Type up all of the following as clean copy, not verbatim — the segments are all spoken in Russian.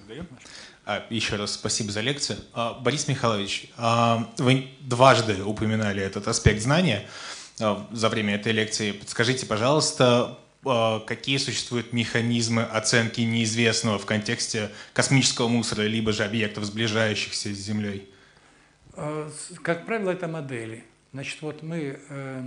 Благодарю. Еще раз спасибо за лекцию. Борис Михайлович, вы дважды упоминали этот аспект знания за время этой лекции. Подскажите, пожалуйста, какие существуют механизмы оценки неизвестного в контексте космического мусора, либо же объектов, сближающихся с Землей? Как правило, это модели. Значит, вот мы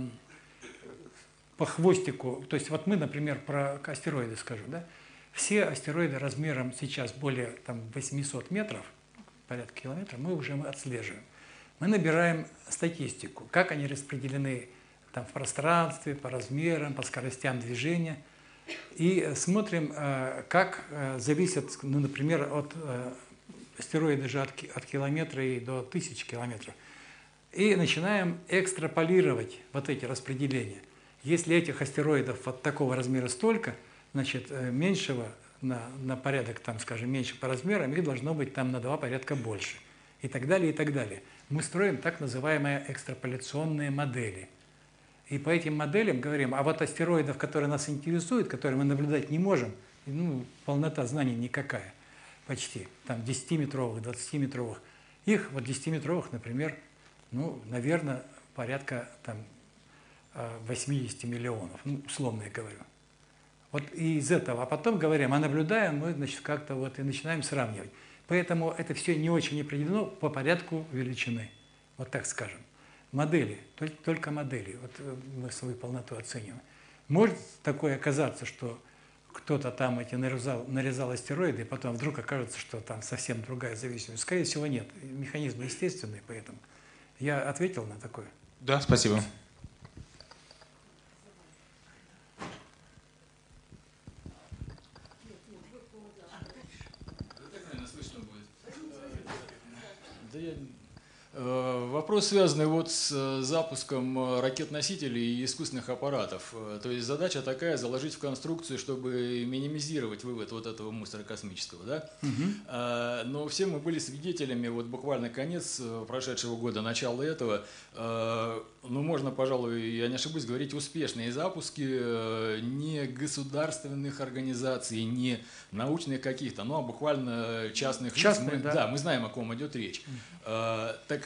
по хвостику, то есть вот мы, например, про астероиды скажу, да? Все астероиды размером сейчас более 800 метров, порядка километров, мы уже отслеживаем. Мы набираем статистику, как они распределены в пространстве, по размерам, по скоростям движения. И смотрим, как зависит, например, от астероида же от километра и до 1000 километров. И начинаем экстраполировать вот эти распределения. Если этих астероидов вот такого размера столько, значит, меньшего на порядок, скажем, меньше по размерам, их должно быть на 2 порядка больше. И так далее, и так далее. Мы строим так называемые экстраполяционные модели. И по этим моделям говорим, а вот астероидов, которые нас интересуют, которые мы наблюдать не можем, полнота знаний никакая, почти, 10-метровых, 20-метровых, их, 10-метровых, например, наверное, порядка 80 миллионов, условно я говорю. Вот и из этого, а потом говорим, а наблюдаем мы, значит, как-то и начинаем сравнивать. Поэтому это все не очень определено по порядку величины, вот так скажем. Модели, только модели, вот мы свою полноту оцениваем. Может такое оказаться, что кто-то нарезал астероиды, и потом вдруг окажется, что там совсем другая зависимость. Скорее всего, нет. Механизмы естественные, поэтому. Я ответил на такое? Да, спасибо. Вопрос, связанный с запуском ракет-носителей и искусственных аппаратов. То есть задача такая — заложить в конструкцию, чтобы минимизировать вывод этого мусора космического. Да? Но все мы были свидетелями, буквально конец прошедшего года, начало этого, можно, пожалуй, я не ошибусь, говорить успешные запуски не государственных организаций, не научных каких-то, а буквально частных лиц. Мы знаем, о ком идет речь. Так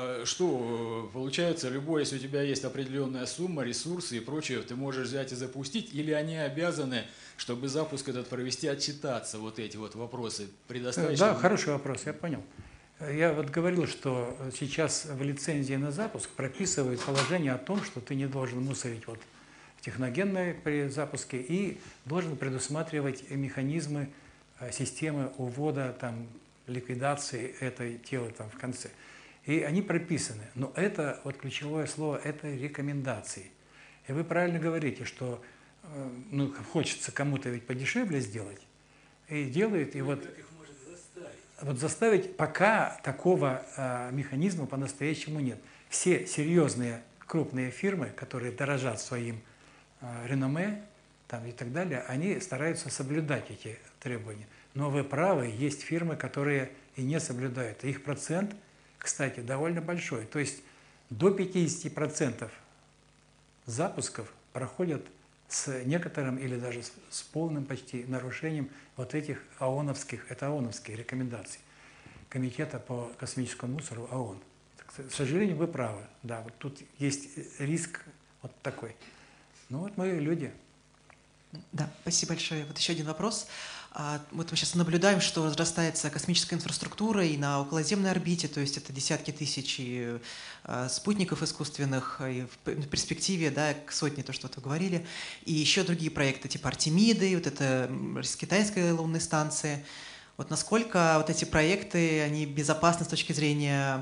что получается, если у тебя есть определенная сумма, ресурсы и прочее, ты можешь взять и запустить, или они обязаны, чтобы запуск этот провести, отчитаться эти вопросы, предоставить? Да, хороший вопрос, я понял. Я говорил, что сейчас в лицензии на запуск прописывают положение о том, что ты не должен мусорить техногенные при запуске и должен предусматривать механизмы системы увода, ликвидации этой тела в конце. И они прописаны. Но это, ключевое слово, это рекомендации. И вы правильно говорите, что хочется кому-то ведь подешевле сделать. И делают, и заставить, пока такого механизма по-настоящему нет. Все серьезные крупные фирмы, которые дорожат своим реноме и так далее, они стараются соблюдать эти требования. Но вы правы, есть фирмы, которые и не соблюдают. Их процент, кстати, довольно большой. То есть до 50% запусков проходят с некоторым или даже с полным почти нарушением этих ООНовские рекомендаций Комитета по космическому мусору ООН. К сожалению, вы правы. Да, тут есть риск такой. Мы люди. Да, спасибо большое. Еще один вопрос. Мы сейчас наблюдаем, что разрастается космическая инфраструктура и на околоземной орбите, то есть это десятки тысяч спутников искусственных, и в перспективе, к сотне, то, что вы говорили, и еще другие проекты, типа Артемиды, это с китайской лунной станции. Насколько эти проекты, они безопасны с точки зрения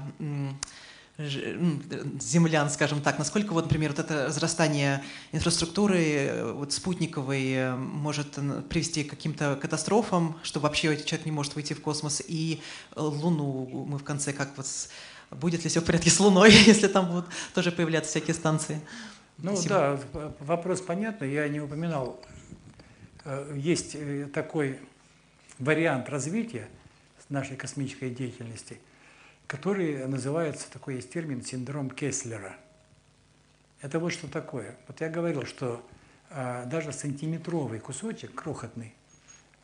землян, скажем так, насколько, например, это разрастание инфраструктуры спутниковой может привести к каким-то катастрофам, что вообще человек не может выйти в космос, и Луну мы в конце будет ли все в порядке с Луной, если там будут тоже появляться всякие станции? Да, вопрос понятный, я не упоминал. Есть такой вариант развития нашей космической деятельности, который называется, такой есть термин, синдром Кеслера. Это что такое. Я говорил, что даже сантиметровый кусочек, крохотный,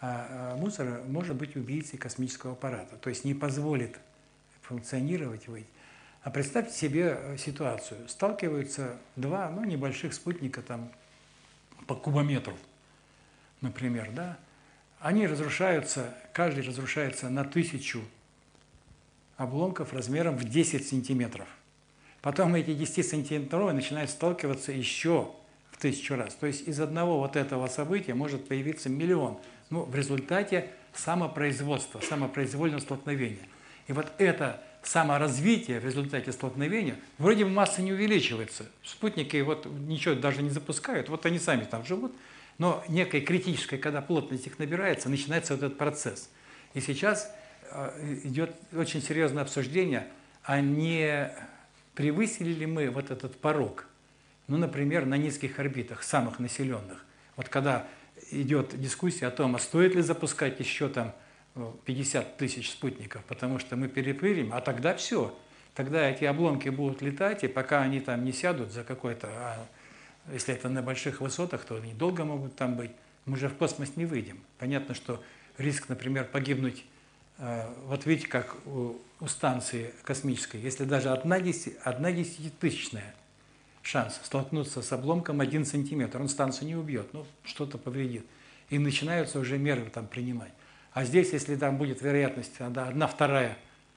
А мусор может быть убийцей космического аппарата, то есть не позволит функционировать, выйти. А представьте себе ситуацию. Сталкиваются два небольших спутника там, по кубометру, например, да? Они разрушаются, каждый разрушается на 1000 обломков размером в 10 сантиметров. Потом эти 10-сантиметровые начинают сталкиваться еще в 1000 раз. То есть из одного вот этого события может появиться миллион. В результате самопроизводства, самопроизвольного столкновения. И вот это саморазвитие в результате столкновения, вроде бы масса не увеличивается. Спутники вот ничего даже не запускают, вот они сами там живут, но некой критической, когда плотность их набирается, начинается вот этот процесс. И сейчас идет очень серьезное обсуждение, а не превысили ли мы вот этот порог, например, на низких орбитах, самых населенных. Вот когда идет дискуссия о том, а стоит ли запускать еще там 50 тысяч спутников, потому что мы перепрыгнем, а тогда все. Тогда эти обломки будут летать, и пока они там не сядут за какой-то, если это на больших высотах, то они долго могут там быть, мы же в космос не выйдем. Понятно, что риск, например, погибнуть, вот видите, как у станции космической, если даже одна десятитысячная шанс столкнуться с обломком 1 сантиметр, он станцию не убьет, что-то повредит. И начинаются уже меры там принимать. А здесь, если там будет вероятность 1/2,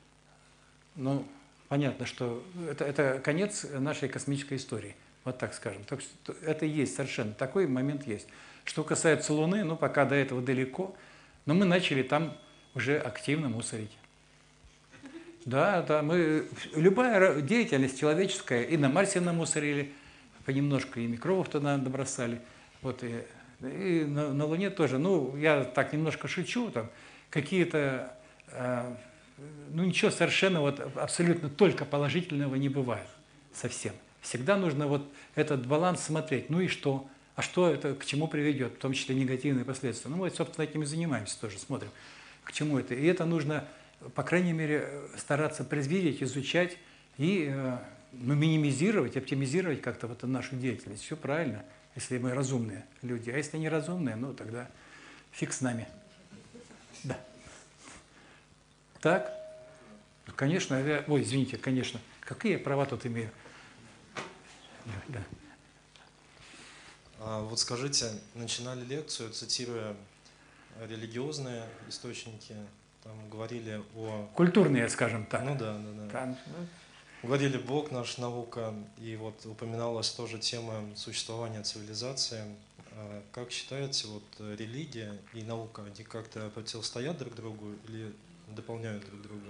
понятно, что это конец нашей космической истории, вот так скажем. Так что это есть совершенно, такой момент есть. Что касается Луны, пока до этого далеко, но мы начали там уже активно мусорить. Да, любая деятельность человеческая, и на Марсе намусорили понемножку, и микробов туда набросали, вот, и на Луне тоже. Я так немножко шучу, там какие-то, ничего совершенно абсолютно только положительного не бывает совсем. Всегда нужно этот баланс смотреть, и что? А что это к чему приведет, в том числе негативные последствия? Мы, собственно, этим и занимаемся тоже, смотрим, к чему это. И это нужно, по крайней мере, стараться предвидеть, изучать и минимизировать, оптимизировать как-то нашу деятельность. Все правильно, если мы разумные люди. А если не разумные, тогда фиг с нами. Да. Так? Конечно, извините, конечно. Какие я права тут имею? Да. Вот скажите, начинали лекцию, цитируя религиозные источники, там говорили о... Культурные, скажем так. Да. Там, говорили Бог, наша наука, и упоминалась тоже тема существования цивилизации. Как считаете, религия и наука, они как-то противостоят друг другу или дополняют друг друга?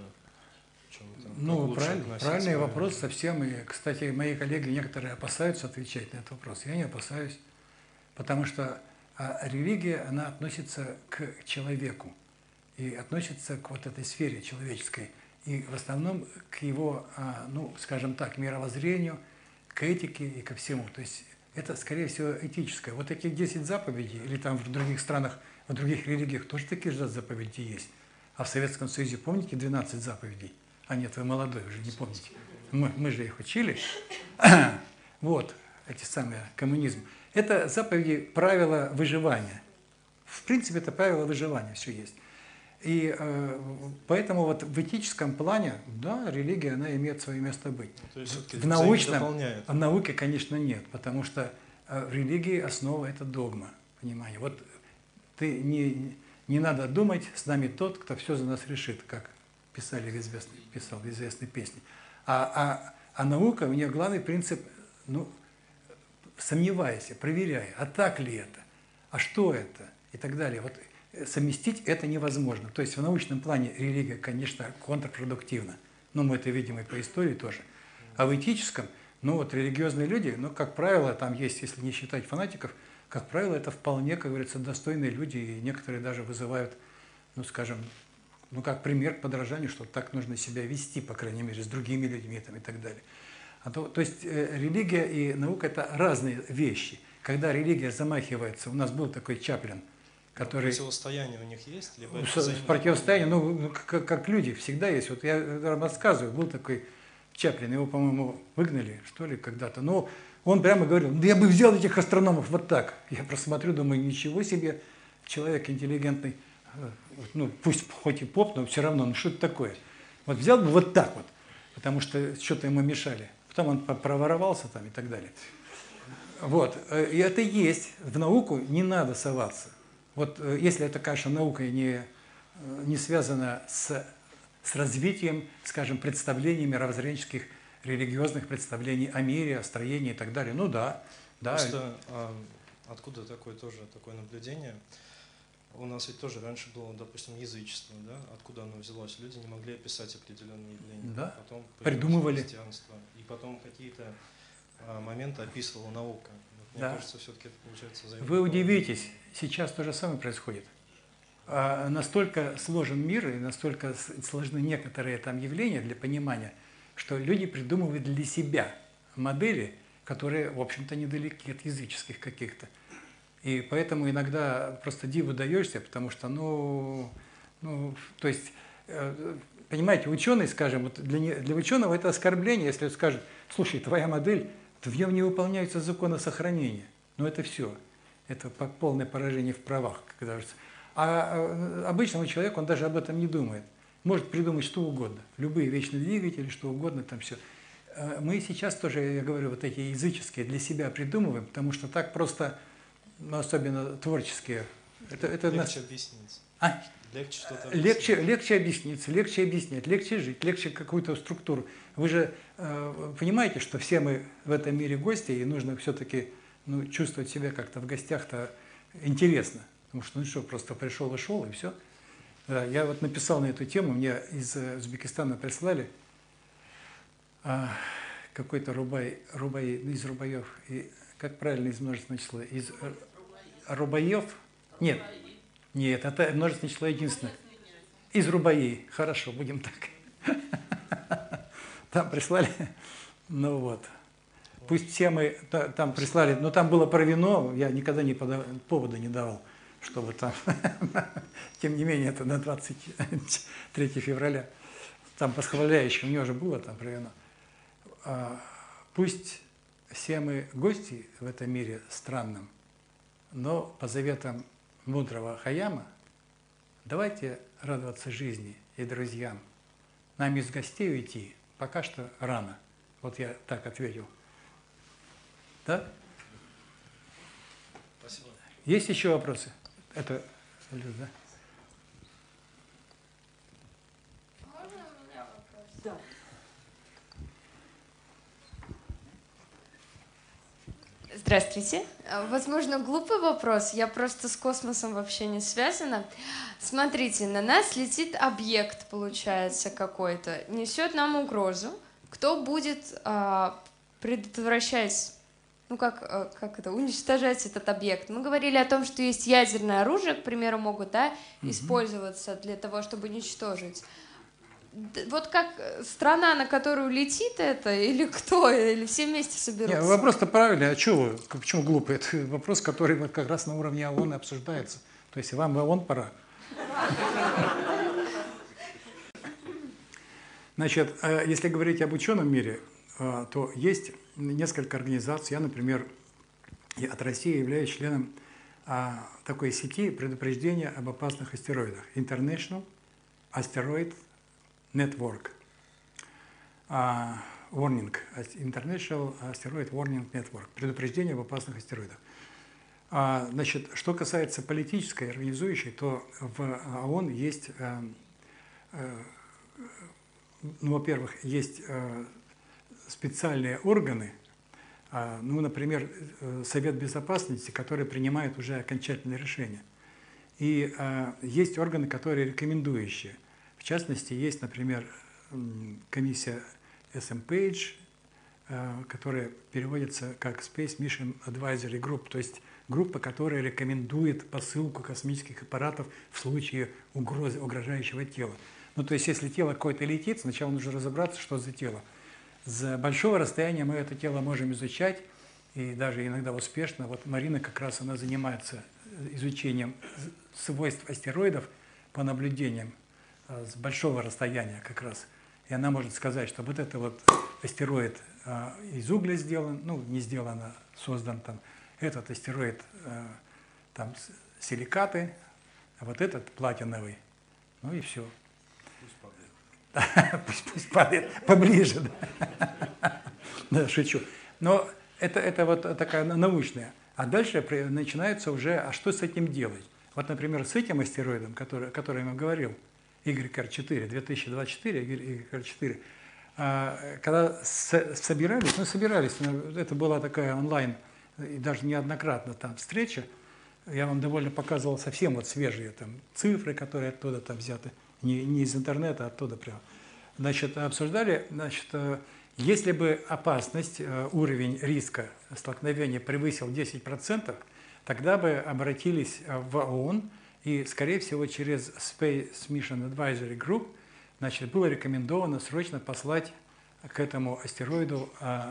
Правильный вопрос совсем. И, кстати, мои коллеги некоторые опасаются отвечать на этот вопрос. Я не опасаюсь, потому что религия, она относится к человеку и относится к этой сфере человеческой. И в основном к его, скажем так, мировоззрению, к этике и ко всему. То есть это, скорее всего, этическое. Вот таких 10 заповедей, или там в других странах, в других религиях тоже такие же заповеди есть. А в Советском Союзе, помните, 12 заповедей? А нет, вы молодой, уже не помните. Мы же их учили. Эти самые, коммунизм. Это заповеди, правила выживания. В принципе, это правила выживания, все есть. И поэтому в этическом плане, да, религия, она имеет свое место быть. То есть, в научном, в науке, конечно, нет, потому что в религии основа – это догма, понимание. Ты не надо думать, с нами тот, кто все за нас решит, как писал в известной песне. А наука, у нее главный принцип, сомневайся, проверяй, а так ли это, а что это, и так далее. Совместить это невозможно. То есть в научном плане религия, конечно, контрпродуктивна. Мы это видим и по истории тоже. А в этическом, религиозные люди, как правило, там есть, если не считать фанатиков, как правило, это вполне, как говорится, достойные люди, и некоторые даже вызывают, скажем, как пример к подражанию, что так нужно себя вести, по крайней мере, с другими людьми и так далее. То есть религия и наука – это разные вещи. Когда религия замахивается, у нас был такой Чаплин, который… Противостояние у них есть? Либо противостояние, как люди, всегда есть. Я рассказываю, был такой Чаплин, его, по-моему, выгнали, что ли, когда-то. Он прямо говорил, я бы взял этих астрономов вот так. Я просмотрю, думаю, ничего себе, человек интеллигентный, ну пусть хоть и поп, но все равно, ну что это такое? Вот взял бы вот так вот, потому что что-то ему мешали. Потом он проворовался там и так далее. Вот. И это есть. В науку не надо соваться. Вот если это, конечно, наука не связана с развитием, скажем, представлений мировоззренческих, религиозных представлений о мире, о строении и так далее. Ну да. Просто откуда такое наблюдение? У нас ведь тоже раньше было, допустим, язычество, да? Откуда оно взялось? Люди не могли описать определенные явления. Да. Потом Придумывали. Христианство. И потом какие-то моменты описывала наука. Мне кажется, все-таки это получается взаимно. Вы удивитесь, сейчас то же самое происходит. Настолько сложен мир и настолько сложны некоторые там явления для понимания, что люди придумывают для себя модели, которые, в общем-то, недалеки от языческих каких-то. И поэтому иногда просто диву даешься, потому что, то есть, понимаете, ученый, скажем, вот для ученого это оскорбление, если он скажет: слушай, твоя модель, в нем не выполняются законы сохранения. Но это все. Это полное поражение в правах, как кажется. А обычному человеку он даже об этом не думает. Может придумать что угодно. Любые вечные двигатели, что угодно, там все. Мы сейчас тоже, я говорю, вот эти языческие для себя придумываем, потому что так просто, особенно творческие. Это легче объяснить. Легче что-то объяснить. Легче объясниться, легче объяснять, легче жить, легче какую-то структуру. Вы же понимаете, что все мы в этом мире гости, и нужно все-таки чувствовать себя как-то в гостях-то интересно. Потому что, просто пришел и шел, и все. Да, я вот написал на эту тему, мне из Узбекистана прислали какой-то из рубаев, и как правильно из множественного числа? Из рубаев? Нет, это множественное число единственное. Из рубаей. Хорошо, будем так. Там прислали, Пусть все мы там прислали, но там было про вино, я никогда повода не давал, чтобы там, тем не менее, это на 23 февраля, там восхваляющее, у него же было там про вино. Пусть все мы гости в этом мире странном, но по заветам мудрого Хаяма давайте радоваться жизни и друзьям. Нам из гостей уйти пока что рано. Вот я так ответил. Да? Спасибо. Есть еще вопросы? Это, да? Можно у меня вопрос? Да. Здравствуйте. Возможно, глупый вопрос, я просто с космосом вообще не связана. Смотрите, на нас летит объект, получается, какой-то, несет нам угрозу. Кто будет предотвращать, уничтожать этот объект? Мы говорили о том, что есть ядерное оружие, к примеру, могут использоваться для того, чтобы уничтожить. Вот как страна, на которую летит это, или кто, или все вместе соберутся? Нет, вопрос-то правильный, а чего вы? Почему глупый? Это вопрос, который вот как раз на уровне ООН обсуждается. То есть вам в ООН пора. Значит, если говорить об ученом мире, то есть несколько организаций. Я, например, от России являюсь членом такой сети предупреждения об опасных астероидах. International Asteroid Network. Warning. International Asteroid Warning Network. Предупреждение об опасных астероидах. Значит, что касается политической, организующей, то в ООН есть, во-первых, есть специальные органы, например, Совет Безопасности, который принимает уже окончательные решения. И есть органы, которые рекомендующие. В частности, есть, например, комиссия SMPAGE, которая переводится как Space Mission Advisory Group, то есть группа, которая рекомендует посылку космических аппаратов в случае угрозы угрожающего тела. То есть, если тело какое-то летит, сначала нужно разобраться, что за тело. С большого расстояния мы это тело можем изучать, и даже иногда успешно. Вот Марина как раз она занимается изучением свойств астероидов по наблюдениям с большого расстояния как раз. И она может сказать, что вот это вот астероид из угля сделан, не сделан, а создан там. Этот астероид там силикаты, а вот этот платиновый. Ну и все. Пусть падает поближе. Да. Да, шучу. Но это вот такая научная. А дальше начинается уже, а что с этим делать? Вот, например, с этим астероидом, который я вам говорил, YR4, 2024, YR4, когда собирались, это была такая онлайн, и даже неоднократно там встреча, я вам довольно показывал совсем вот свежие там цифры, которые оттуда там взяты, не из интернета, а оттуда прямо. Значит, обсуждали, если бы опасность, уровень риска столкновения превысил 10%, тогда бы обратились в ООН, и, скорее всего, через Space Mission Advisory Group, значит, было рекомендовано срочно послать к этому астероиду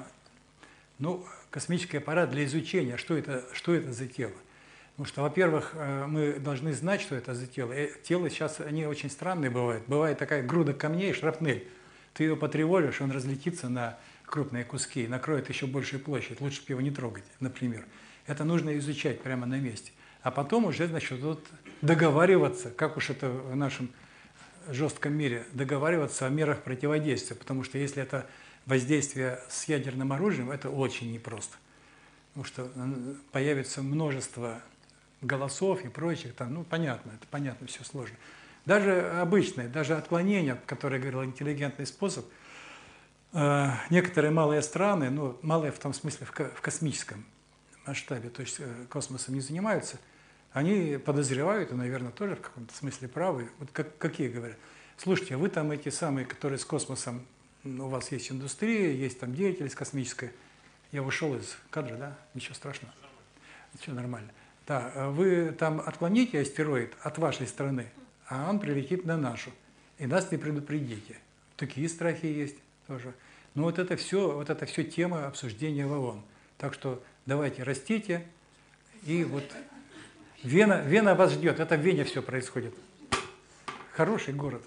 космический аппарат для изучения, что это за тело. Потому что, во-первых, мы должны знать, что это за тело. Тело сейчас, они очень странные бывают. Бывает такая груда камней, шрапнель. Ты его потревожишь, он разлетится на крупные куски и накроет еще большую площадь. Лучше бы его не трогать, например. Это нужно изучать прямо на месте. А потом уже, значит, вот договариваться, как уж это в нашем жестком мире, договариваться о мерах противодействия. Потому что если это воздействие с ядерным оружием, это очень непросто. Потому что появится множество голосов и прочих, там, понятно, это понятно, все сложно. Даже обычное, даже отклонение, которое я говорил, интеллигентный способ, некоторые малые страны, малые в том смысле в космическом масштабе, то есть космосом не занимаются, они подозревают, и, наверное, тоже в каком-то смысле правы. Вот какие говорят? Слушайте, вы там эти самые, которые с космосом, у вас есть индустрия, есть там деятельность космическая. Я ушел из кадра, да? Ничего страшного. Все нормально. Да, вы там отклоните астероид от вашей страны, а он прилетит на нашу. И нас не предупредите. Такие страхи есть тоже. Но вот это все тема обсуждения в ООН. Так что давайте растите. И вот Вена вас ждет. Это в Вене все происходит. Хороший город.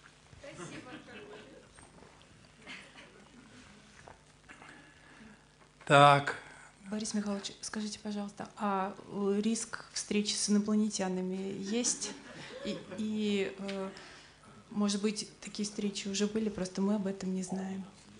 Так. Борис Михайлович, скажите, пожалуйста, а риск встречи с инопланетянами есть? И может быть, такие встречи уже были, просто мы об этом не знаем?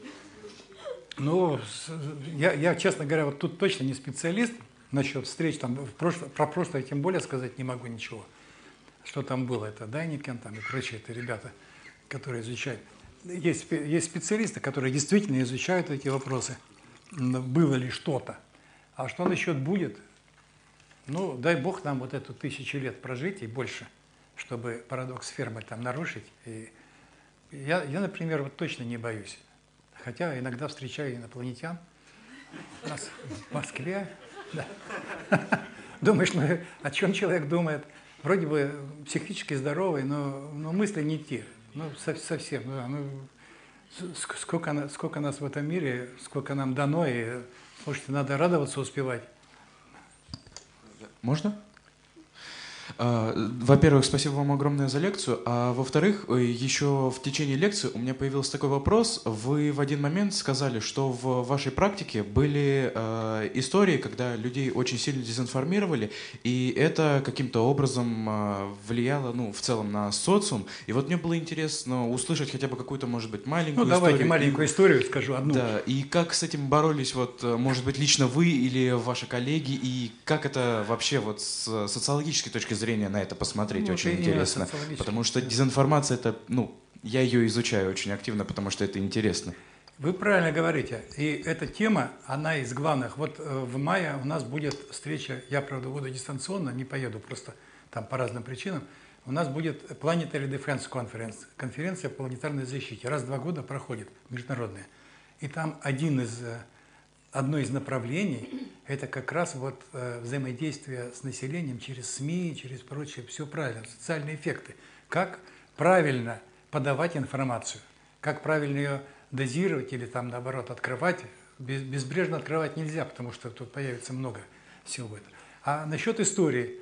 Я, честно говоря, вот тут точно не специалист насчет встреч. Там, про прошлое тем более сказать не могу ничего. Что там было, это Дайникен там, и прочие это ребята, которые изучают. Есть специалисты, которые действительно изучают эти вопросы. Было ли что-то. А что насчет будет? Дай Бог нам вот эту 1000 лет прожить и больше, чтобы парадокс Ферма там нарушить. И я, например, вот точно не боюсь. Хотя иногда встречаю инопланетян. У нас в Москве. Да. Думаешь, о чем человек думает? Вроде бы психически здоровый, но мысли не те. Совсем. Да, сколько нас в этом мире, сколько нам дано, и, слушайте, надо радоваться успевать. Можно? Во-первых, спасибо вам огромное за лекцию. А во-вторых, еще в течение лекции у меня появился такой вопрос. Вы в один момент сказали, что в вашей практике были истории, когда людей очень сильно дезинформировали, и это каким-то образом влияло, в целом на социум. И вот мне было интересно услышать хотя бы какую-то, может быть, маленькую историю. Давайте маленькую историю скажу, одну. Да, и как с этим боролись, может быть, лично вы или ваши коллеги, и как это вообще с социологической точки зрения на это посмотреть, очень интересно. Потому что дезинформация, это, я ее изучаю очень активно, потому что это интересно. Вы правильно говорите. И эта тема, она из главных. Вот в мае у нас будет встреча, я, правда, буду дистанционно, не поеду просто там по разным причинам. У нас будет Planetary Defense Conference, конференция по планетарной защите. Раз в 2 года проходит, международная. И там одно из направлений – это как раз взаимодействие с населением через СМИ, через прочее, все правильно, социальные эффекты. Как правильно подавать информацию, как правильно ее дозировать или там наоборот открывать. Безбрежно открывать нельзя, потому что тут появится много всего этого. А насчет истории.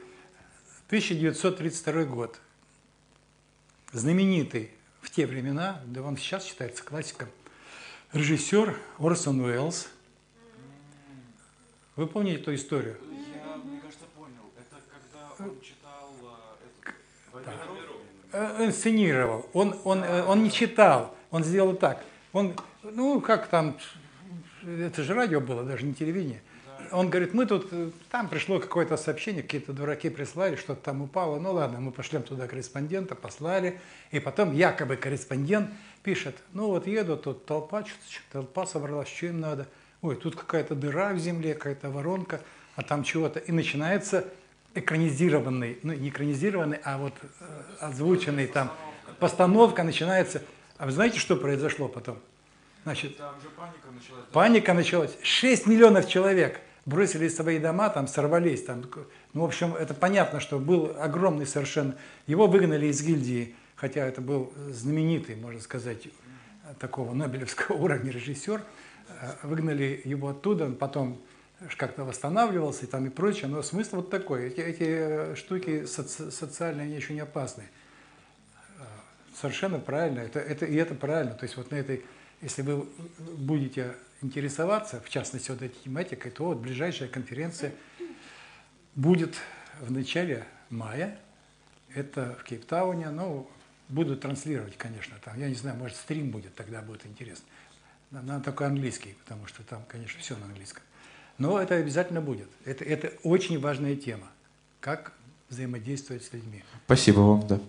1932 год. Знаменитый в те времена, да он сейчас считается классиком, режиссер Орсон Уэллс. Вы помните эту историю? Я, мне кажется, понял. Это инсценировал. Он не читал, он сделал так. Он, ну, как там, это же радио было, даже не телевидение. Он говорит, мы тут, там пришло какое-то сообщение, какие-то дураки прислали, что-то там упало. Ну ладно, мы пошлем туда корреспондента, послали. И потом якобы корреспондент пишет, ну вот еду, тут толпа собралась, что им надо? Ой, тут какая-то дыра в земле, какая-то воронка, а там чего-то. И начинается экранизированный, ну не экранизированный, а вот озвученный там, постановка начинается. А вы знаете, что произошло потом? Значит, там же паника началась. 6 миллионов человек бросили свои дома, там сорвались. Там, ну, в общем, это понятно, что был огромный совершенно... Его выгнали из гильдии, хотя это был знаменитый, можно сказать, такого нобелевского уровня режиссер. Выгнали его оттуда, он потом как-то восстанавливался и там и прочее. Но смысл вот такой. Эти штуки социальные, они еще не опасны. Совершенно правильно. И это правильно. То есть вот на этой... Если вы будете интересоваться, в частности, вот этой тематикой, то вот ближайшая конференция будет в начале мая. Это в Кейптауне. Ну, буду транслировать, конечно. Там, я не знаю, может, стрим будет, тогда будет интересно. Надо только английский, потому что там, конечно, все на английском. Но это обязательно будет. Это очень важная тема. Как взаимодействовать с людьми. Спасибо вам, да.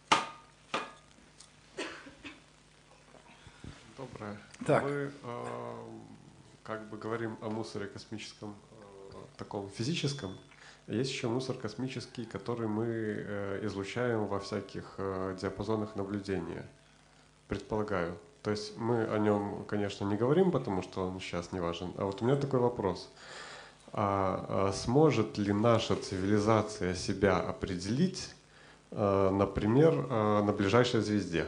Доброе. Так. Мы как бы говорим о мусоре космическом, таком физическом. Есть еще мусор космический, который мы излучаем во всяких диапазонах наблюдения. Предполагаю. То есть мы о нем, конечно, не говорим, потому что он сейчас не важен. А вот у меня такой вопрос. Сможет ли наша цивилизация себя определить, например, на ближайшей звезде?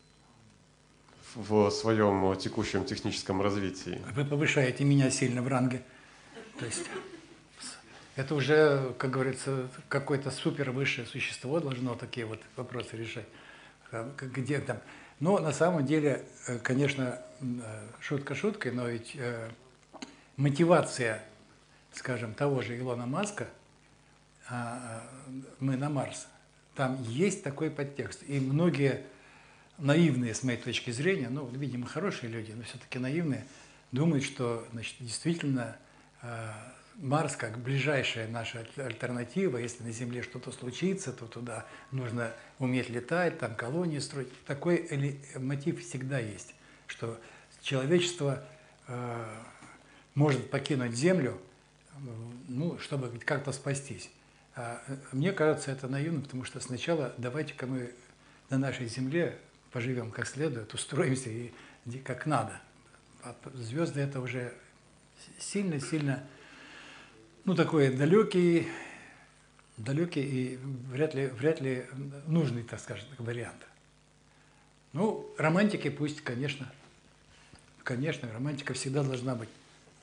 В своем текущем техническом развитии. Вы повышаете меня сильно в ранге. То есть это уже, как говорится, какое-то супер высшее существо должно такие вот вопросы решать. Где там? Но на самом деле, конечно, шутка шуткой, но ведь мотивация, скажем, того же Илона Маска, мы на Марс, там есть такой подтекст. И многие наивные, с моей точки зрения, ну, видимо, хорошие люди, но все-таки наивные, думают, что, значит, действительно Марс как ближайшая наша альтернатива. Если на Земле что-то случится, то туда нужно уметь летать, там колонии строить. Такой мотив всегда есть, что человечество может покинуть Землю, ну, чтобы как-то спастись. Мне кажется, это наивно, потому что сначала давайте-ка мы на нашей Земле поживем как следует, устроимся и как надо. А звезды это уже сильно-сильно, ну, такой далекий и вряд ли нужный, так скажем, вариант. Ну, романтики пусть, конечно, романтика всегда должна быть.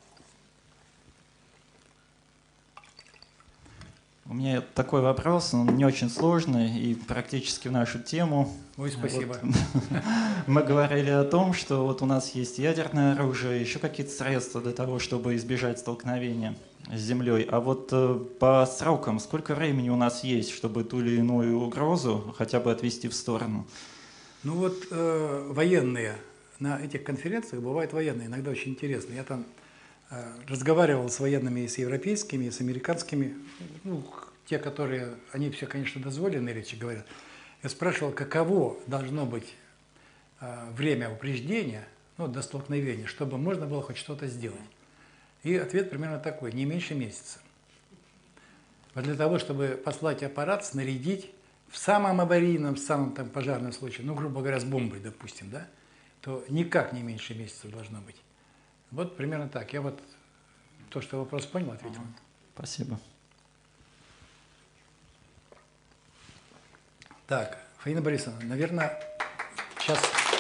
У меня такой вопрос, он не очень сложный и практически в нашу тему. Ой, спасибо. Вот. Мы говорили о том, что вот у нас есть ядерное оружие, еще какие-то средства для того, чтобы избежать столкновения с Землей. А вот по срокам, сколько времени у нас есть, чтобы ту или иную угрозу хотя бы отвести в сторону? Ну вот военные, на этих конференциях бывают военные, иногда очень интересно. Я там разговаривал с военными и с европейскими, и с американскими, ну, те, которые, они все, конечно, дозволенные речи говорят. Я спрашивал, каково должно быть время упреждения, ну, до столкновения, чтобы можно было хоть что-то сделать. И ответ примерно такой, не меньше месяца. Вот для того, чтобы послать аппарат, снарядить в самом аварийном, в самом там пожарном случае, ну, грубо говоря, с бомбой, допустим, да, то никак не меньше месяца должно быть. Вот примерно так. Я вот то, что вопрос понял, ответил. Спасибо. Так, Фаина Борисовна, наверное, сейчас...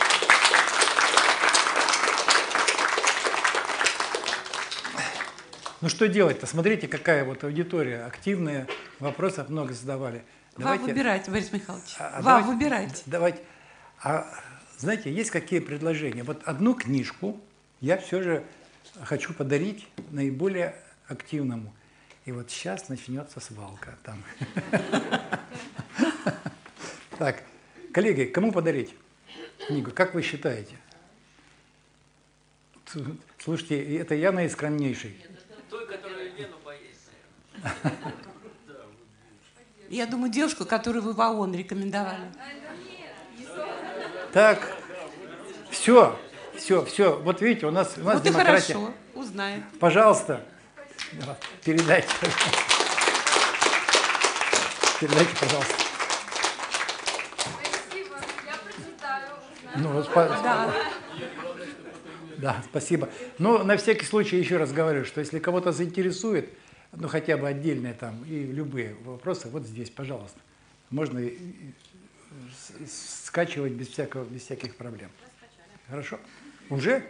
Ну что делать-то? Смотрите, какая вот аудитория активная, вопросов много задавали. Вам выбирать, Борис Михайлович. Вам выбирать. Давайте. Знаете, есть какие предложения? Вот одну книжку я все же хочу подарить наиболее активному. И вот сейчас начнется свалка там. Так, коллеги, кому подарить книгу? Как вы считаете? Слушайте, это я наискромнейший. Той, которая Лену боится. Я думаю, девушку, которую вы в ООН рекомендовали. Так, все. Вот видите, у нас вот демократия. И хорошо, узнаем. Пожалуйста, передайте. Передайте, пожалуйста. Спасибо, я прочитаю, узнаю. Да, спасибо. Но на всякий случай еще раз говорю, что если кого-то заинтересует, ну хотя бы отдельные там и любые вопросы, вот здесь, пожалуйста. Можно скачивать без всяких проблем. Хорошо? Уже?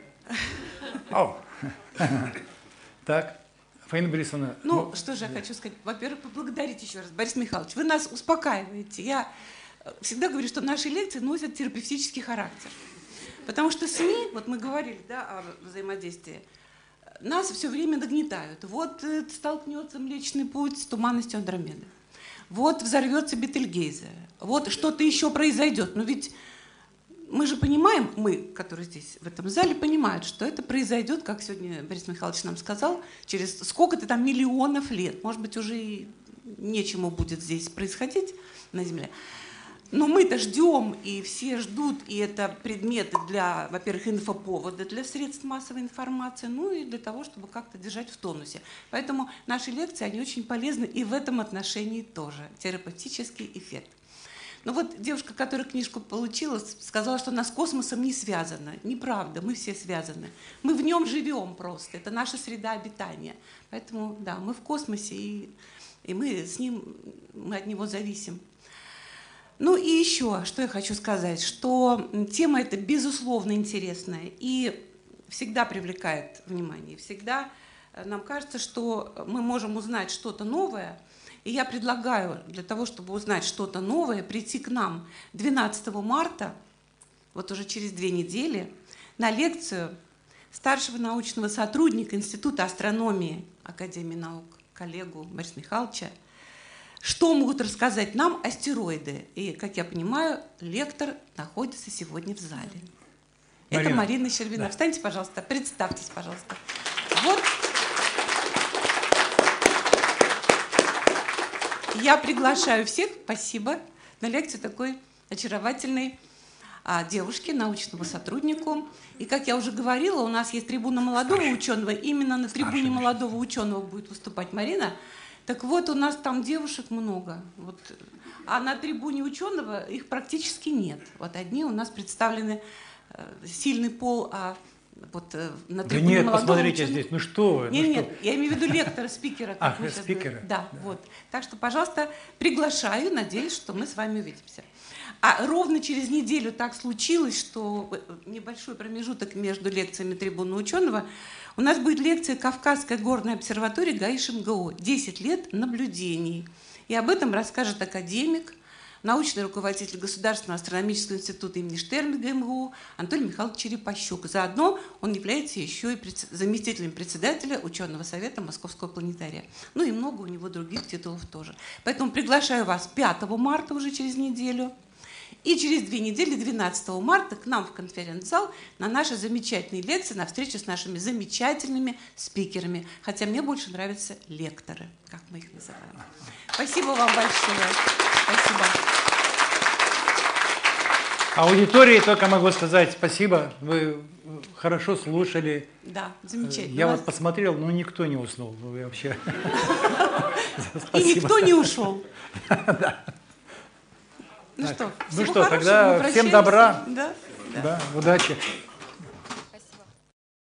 Так, Фаина Борисовна. Ну, что же я хочу сказать. Во-первых, поблагодарить еще раз, Борис Михайлович. Вы нас успокаиваете. Я всегда говорю, что наши лекции носят терапевтический характер. Потому что СМИ, вот мы говорили, да, о взаимодействии, нас все время нагнетают. Вот столкнется Млечный Путь с туманностью Андромеды. Вот взорвется Бетельгейзе. Вот что-то еще произойдет. Но ведь мы же понимаем, мы, которые здесь в этом зале, понимают, что это произойдет, как сегодня Борис Михайлович нам сказал, через сколько-то там миллионов лет. Может быть, уже и нечему будет здесь происходить на Земле. Но мы-то ждем, и все ждут, и это предметы для, во-первых, инфоповода для средств массовой информации, ну и для того, чтобы как-то держать в тонусе. Поэтому наши лекции, они очень полезны и в этом отношении тоже. Терапевтический эффект. Ну вот девушка, которая книжку получила, сказала, что она с космосом не связана. Неправда, мы все связаны. Мы в нем живем просто, это наша среда обитания. Поэтому, да, мы в космосе, и мы с ним, мы от него зависим. Ну и еще, что я хочу сказать, что тема эта безусловно интересная и всегда привлекает внимание. Всегда нам кажется, что мы можем узнать что-то новое. И я предлагаю для того, чтобы узнать что-то новое, прийти к нам 12 марта, вот уже через 2 недели, на лекцию старшего научного сотрудника Института астрономии Академии наук, коллегу Бориса Михайловича, что могут рассказать нам астероиды. И, как я понимаю, лектор находится сегодня в зале. Марина. Это Марина Щербина. Да. Встаньте, пожалуйста, представьтесь, пожалуйста. Вот. Я приглашаю всех, спасибо, на лекцию такой очаровательной девушки, научному сотруднику. И, как я уже говорила, у нас есть трибуна молодого ученого. Именно на трибуне молодого ученого будет выступать Марина. Так вот, у нас там девушек много, вот, а на трибуне ученого их практически нет. Вот одни у нас представлены сильный пол, а вот на трибуне нет, молодого посмотрите ученого... здесь, ну что вы? Нет, я имею в виду лектора, спикера. Спикера? Да, вот. Так что, пожалуйста, приглашаю, надеюсь, что мы с вами увидимся. А ровно через неделю так случилось, что небольшой промежуток между лекциями трибуны ученого у нас будет лекция Кавказской горной обсерватории ГАИШ МГУ «10 лет наблюдений». И об этом расскажет академик, научный руководитель Государственного астрономического института имени Штернберга МГУ Анатолий Михайлович Черепащук. Заодно он является еще и заместителем председателя ученого совета Московского планетария. Ну и много у него других титулов тоже. Поэтому приглашаю вас 5 марта, уже через неделю. И через 2 недели, 12 марта, к нам в конференц-зал на наши замечательные лекции, на встречу с нашими замечательными спикерами. Хотя мне больше нравятся лекторы, как мы их называем. Спасибо вам большое. Спасибо. Аудитории только могу сказать спасибо. Вы хорошо слушали. Да, замечательно. Я вот посмотрел, но никто не уснул. Вы вообще... И никто не ушел. Ну что, тогда всем добра. Да, удачи.